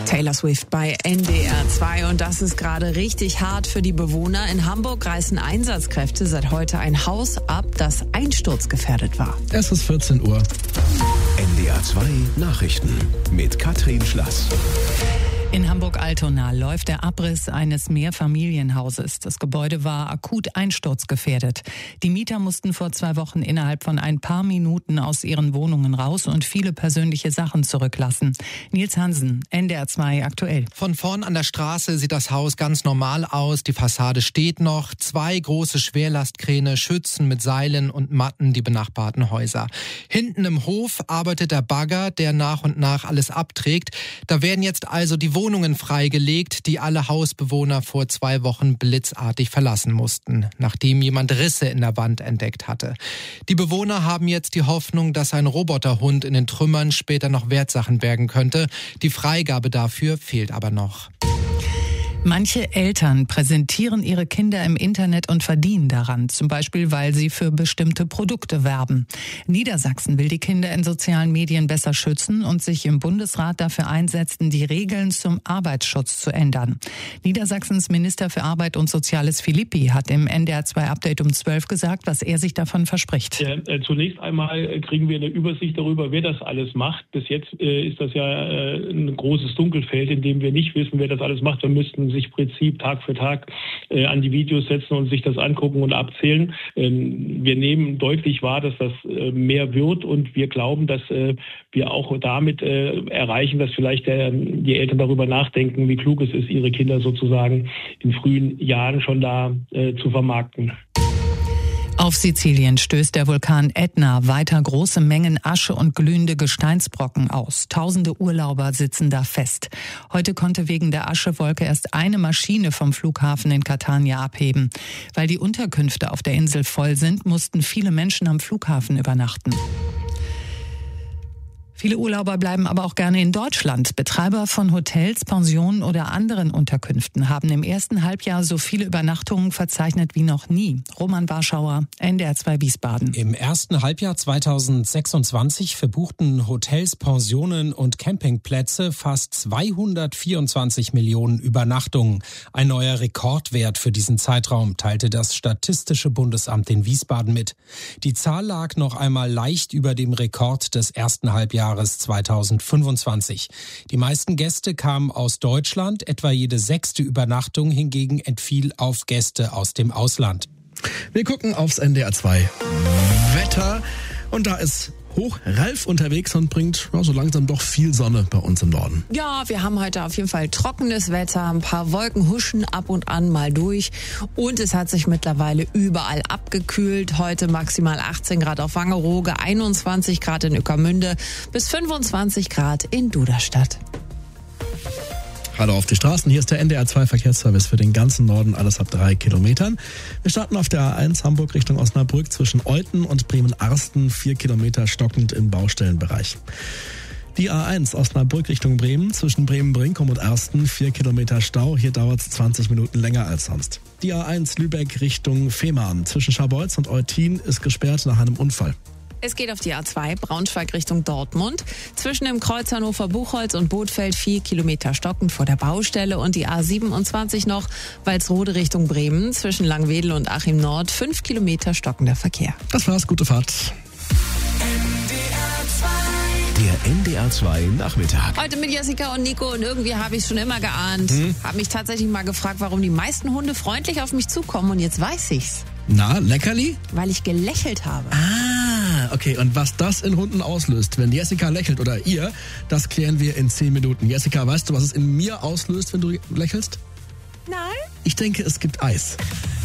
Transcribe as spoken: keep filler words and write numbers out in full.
Taylor Swift bei N D R zwei und das ist gerade richtig hart für die Bewohner. In Hamburg reißen Einsatzkräfte seit heute ein Haus ab, das einsturzgefährdet war. Es ist vierzehn Uhr. N D R zwei Nachrichten mit Katrin Schlass. In Hamburg-Altona läuft der Abriss eines Mehrfamilienhauses. Das Gebäude war akut einsturzgefährdet. Die Mieter mussten vor zwei Wochen innerhalb von ein paar Minuten aus ihren Wohnungen raus und viele persönliche Sachen zurücklassen. Nils Hansen, N D R zwei aktuell. Von vorn an der Straße sieht das Haus ganz normal aus. Die Fassade steht noch. Zwei große Schwerlastkräne schützen mit Seilen und Matten die benachbarten Häuser. Hinten im Hof arbeitet der Bagger, der nach und nach alles abträgt. Da werden jetzt also die Wohnungen freigelegt, die alle Hausbewohner vor zwei Wochen blitzartig verlassen mussten, nachdem jemand Risse in der Wand entdeckt hatte. Die Bewohner haben jetzt die Hoffnung, dass ein Roboterhund in den Trümmern später noch Wertsachen bergen könnte. Die Freigabe dafür fehlt aber noch. Manche Eltern präsentieren ihre Kinder im Internet und verdienen daran, zum Beispiel, weil sie für bestimmte Produkte werben. Niedersachsen will die Kinder in sozialen Medien besser schützen und sich im Bundesrat dafür einsetzen, die Regeln zum Arbeitsschutz zu ändern. Niedersachsens Minister für Arbeit und Soziales Philippi hat im N D R zwei Update um zwölf gesagt, was er sich davon verspricht. Ja, äh, zunächst einmal kriegen wir eine Übersicht darüber, wer das alles macht. Bis jetzt äh, ist das ja äh, ein großes Dunkelfeld, in dem wir nicht wissen, wer das alles macht. Wir müssten sich im Prinzip Tag für Tag äh, an die Videos setzen und sich das angucken und abzählen. Ähm, wir nehmen deutlich wahr, dass das äh, mehr wird und wir glauben, dass äh, wir auch damit äh, erreichen, dass vielleicht äh, die Eltern darüber nachdenken, wie klug es ist, ihre Kinder sozusagen in frühen Jahren schon da äh, zu vermarkten. Auf Sizilien stößt der Vulkan Ätna weiter große Mengen Asche und glühende Gesteinsbrocken aus. Tausende Urlauber sitzen da fest. Heute konnte wegen der Aschewolke erst eine Maschine vom Flughafen in Catania abheben. Weil die Unterkünfte auf der Insel voll sind, mussten viele Menschen am Flughafen übernachten. Viele Urlauber bleiben aber auch gerne in Deutschland. Betreiber von Hotels, Pensionen oder anderen Unterkünften haben im ersten Halbjahr so viele Übernachtungen verzeichnet wie noch nie. Roman Warschauer, N D R zwei Wiesbaden. Im ersten Halbjahr zweitausendsechsundzwanzig verbuchten Hotels, Pensionen und Campingplätze fast zweihundertvierundzwanzig Millionen Übernachtungen. Ein neuer Rekordwert für diesen Zeitraum, teilte das Statistische Bundesamt in Wiesbaden mit. Die Zahl lag noch einmal leicht über dem Rekord des ersten Halbjahres zweitausendfünfundzwanzig. Die meisten Gäste kamen aus Deutschland, etwa jede sechste Übernachtung hingegen entfiel auf Gäste aus dem Ausland. Wir gucken aufs N D R zwei Wetter und da ist hoch Ralf unterwegs und bringt ja, so langsam doch viel Sonne bei uns im Norden. Ja, wir haben heute auf jeden Fall trockenes Wetter, ein paar Wolken huschen ab und an mal durch und es hat sich mittlerweile überall abgekühlt. Heute maximal achtzehn Grad auf Wangerooge, einundzwanzig Grad in Ueckermünde bis fünfundzwanzig Grad in Duderstadt. Hallo auf die Straßen, hier ist der N D R zwei Verkehrsservice für den ganzen Norden, alles ab drei Kilometern. Wir starten auf der A eins Hamburg Richtung Osnabrück zwischen Olten und Bremen-Arsten, vier Kilometer stockend im Baustellenbereich. Die A eins Osnabrück Richtung Bremen zwischen Bremen-Brinkum und Arsten, vier Kilometer Stau, hier dauert es zwanzig Minuten länger als sonst. Die A eins Lübeck Richtung Fehmarn zwischen Scharbeutz und Eutin ist gesperrt nach einem Unfall. Es geht auf die A zwei Braunschweig Richtung Dortmund. Zwischen dem Kreuz Hannover-Buchholz und Bothfeld vier Kilometer stockend vor der Baustelle und die A siebenundzwanzig noch Walsrode Richtung Bremen. Zwischen Langwedel und Achim Nord fünf Kilometer stockender Verkehr. Das war's, gute Fahrt. Der N D R zwei Nachmittag. Heute mit Jessica und Nico und irgendwie habe ich es schon immer geahnt. Hm? Habe mich tatsächlich mal gefragt, warum die meisten Hunde freundlich auf mich zukommen und jetzt weiß ich's. Na, Leckerli? Weil ich gelächelt habe. Ah, okay. Und was das in Hunden auslöst, wenn Jessica lächelt oder ihr, das klären wir in zehn Minuten. Jessica, weißt du, was es in mir auslöst, wenn du lächelst? Nein. Ich denke, es gibt Eis.